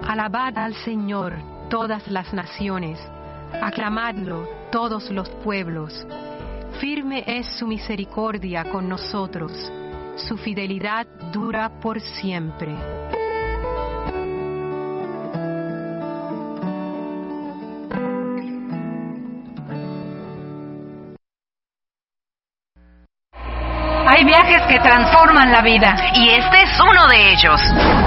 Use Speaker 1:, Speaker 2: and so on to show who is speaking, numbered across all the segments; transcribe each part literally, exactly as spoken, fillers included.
Speaker 1: Alabad al Señor todas las naciones, aclamadlo todos los pueblos. Firme es su misericordia con nosotros, su fidelidad dura por siempre.
Speaker 2: Hay viajes que transforman la vida, y este es uno de ellos.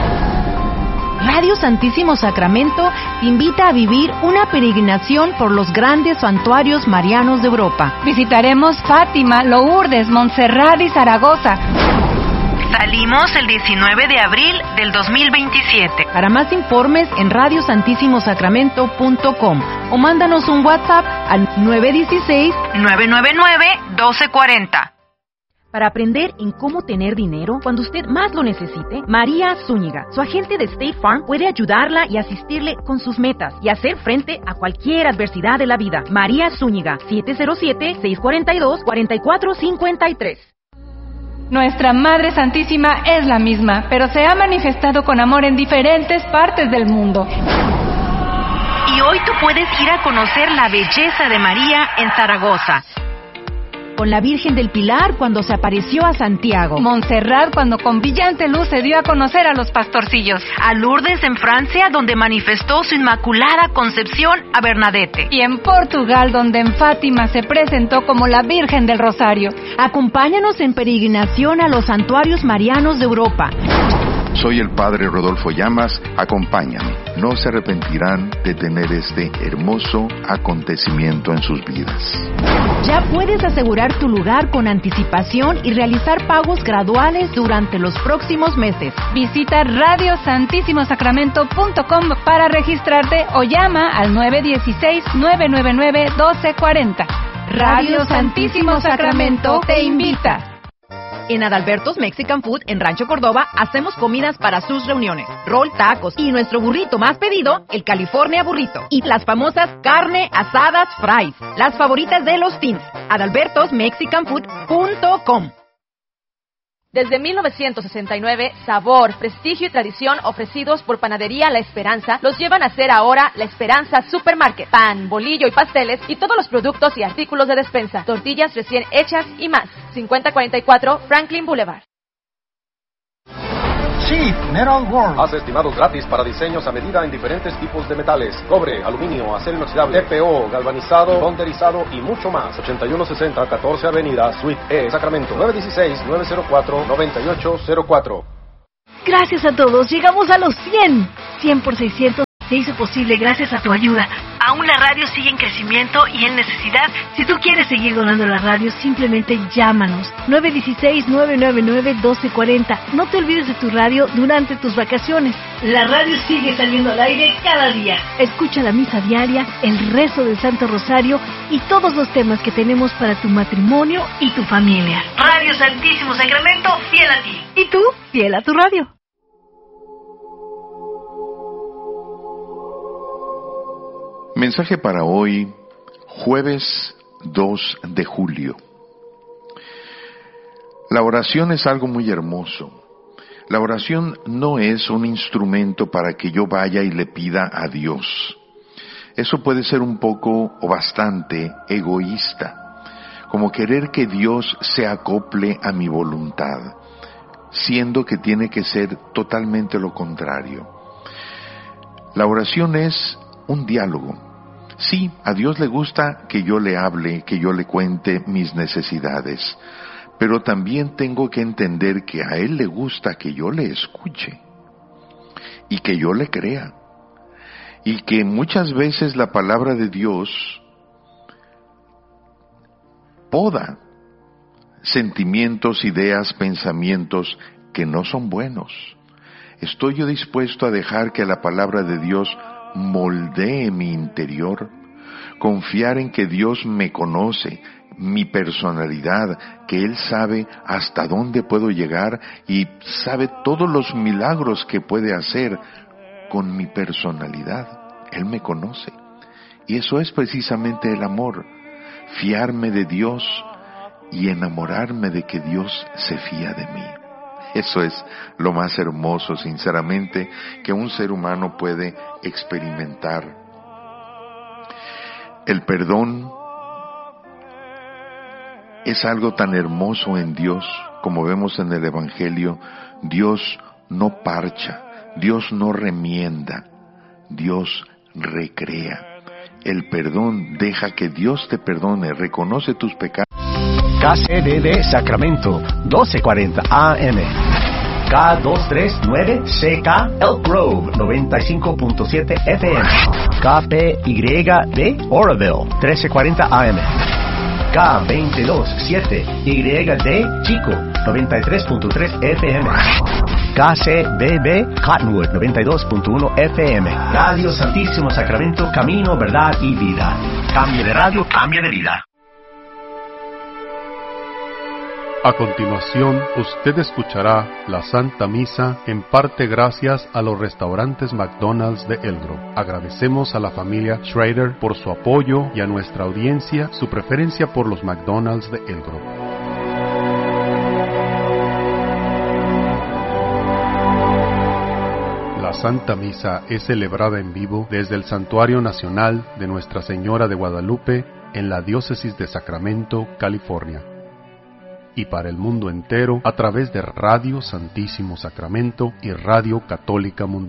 Speaker 3: Radio Santísimo Sacramento te invita a vivir una peregrinación por los grandes santuarios marianos de Europa.
Speaker 2: Visitaremos Fátima, Lourdes, Montserrat y Zaragoza.
Speaker 4: Salimos el diecinueve de abril del dos mil veintisiete.
Speaker 3: Para más informes en radio santísimo sacramento punto com o mándanos un WhatsApp al nueve uno seis,
Speaker 4: nueve nueve nueve, uno dos cuatro cero.
Speaker 3: Para aprender en cómo tener dinero cuando usted más lo necesite, María Zúñiga, su agente de State Farm, puede ayudarla y asistirle con sus metas y hacer frente a cualquier adversidad de la vida. María Zúñiga, siete cero siete, seis cuatro dos, cuatro cuatro cinco tres.
Speaker 2: Nuestra Madre Santísima es la misma, pero se ha manifestado con amor en diferentes partes del mundo.
Speaker 4: Y hoy tú puedes ir a conocer la belleza de María en Zaragoza.
Speaker 3: Con la Virgen del Pilar cuando se apareció a Santiago.
Speaker 2: Montserrat cuando con brillante luz se dio a conocer a los pastorcillos.
Speaker 4: A Lourdes en Francia donde manifestó su inmaculada concepción a Bernadette.
Speaker 2: Y en Portugal donde en Fátima se presentó como la Virgen del Rosario.
Speaker 3: Acompáñanos en peregrinación a los santuarios marianos de Europa.
Speaker 5: Soy el Padre Rodolfo Llamas, acompáñame. No se arrepentirán de tener este hermoso acontecimiento en sus vidas.
Speaker 3: Ya puedes asegurar tu lugar con anticipación y realizar pagos graduales durante los próximos meses.
Speaker 2: Visita radio santísimo sacramento punto com para registrarte o llama al nueve uno seis, nueve nueve nueve, uno dos cuatro cero. Radio Santísimo Sacramento te invita.
Speaker 3: En Adalberto's Mexican Food en Rancho Córdoba hacemos comidas para sus reuniones, rol, tacos y nuestro burrito más pedido, el California Burrito, y las famosas carne asadas fries, las favoritas de los teens. adalbertos mexican food punto com.
Speaker 6: Desde mil novecientos sesenta y nueve, sabor, prestigio y tradición ofrecidos por Panadería La Esperanza los llevan a ser ahora La Esperanza Supermarket. Pan, bolillo y pasteles y todos los productos y artículos de despensa, tortillas recién hechas y más. cincuenta cuarenta y cuatro Franklin Boulevard.
Speaker 7: Chief Metal World.
Speaker 8: Haz estimados gratis para diseños a medida en diferentes tipos de metales: cobre, aluminio, acero inoxidable, T P O, galvanizado, bonderizado y mucho más. ochenta y uno sesenta, catorce Avenida, Suite E, Sacramento. nueve uno seis, nueve cero cuatro, nueve ocho cero cuatro.
Speaker 9: Gracias a todos, llegamos a los cien. cien por seiscientos se hizo posible gracias a tu ayuda.
Speaker 10: Aún la radio sigue en crecimiento y en necesidad.
Speaker 9: Si tú quieres seguir donando la radio, simplemente llámanos. nueve uno seis, nueve nueve nueve, uno dos cuatro cero. No te olvides de tu radio durante tus vacaciones.
Speaker 10: La radio sigue saliendo al aire cada día.
Speaker 9: Escucha la misa diaria, el rezo del Santo Rosario y todos los temas que tenemos para tu matrimonio y tu familia.
Speaker 10: Radio Santísimo Sacramento, fiel a ti.
Speaker 9: ¿Y tú? Fiel a tu radio.
Speaker 5: Mensaje para hoy, jueves dos de julio. La oración es algo muy hermoso. La oración no es un instrumento para que yo vaya y le pida a Dios. Eso puede ser un poco o bastante egoísta, como querer que Dios se acople a mi voluntad, siendo que tiene que ser totalmente lo contrario. La oración es un diálogo. Sí, a Dios le gusta que yo le hable, que yo le cuente mis necesidades, pero también tengo que entender que a Él le gusta que yo le escuche y que yo le crea, y que muchas veces la palabra de Dios poda sentimientos, ideas, pensamientos que no son buenos. ¿Estoy yo dispuesto a dejar que la palabra de Dios moldee mi interior? Confiar en que Dios me conoce, mi personalidad, que Él sabe hasta dónde puedo llegar y sabe todos los milagros que puede hacer con mi personalidad. Él me conoce. Y eso es precisamente el amor, fiarme de Dios y enamorarme de que Dios se fía de mí. Eso es lo más hermoso, sinceramente, que un ser humano puede experimentar. El perdón es algo tan hermoso en Dios, como vemos en el Evangelio. Dios no parcha, Dios no remienda, Dios recrea. El perdón deja que Dios te perdone, reconoce tus pecados.
Speaker 7: K C B B Sacramento, doce cuarenta A M. K doscientos treinta y nueve C K Elk Grove, noventa y cinco punto siete F M. K P Y D Oroville, trece cuarenta A M. K veintidós siete Y D Chico, noventa y tres punto tres F M. K C B B Cottonwood, noventa y dos punto uno F M. Radio Santísimo Sacramento, camino, verdad y vida. Cambio de radio, cambio de vida.
Speaker 11: A continuación, usted escuchará la Santa Misa, en parte gracias a los restaurantes McDonald's de Elk Grove. Agradecemos a la familia Schrader por su apoyo y a nuestra audiencia su preferencia por los McDonald's de Elk Grove. La Santa Misa es celebrada en vivo desde el Santuario Nacional de Nuestra Señora de Guadalupe en la Diócesis de Sacramento, California, y para el mundo entero a través de Radio Santísimo Sacramento y Radio Católica Mundial.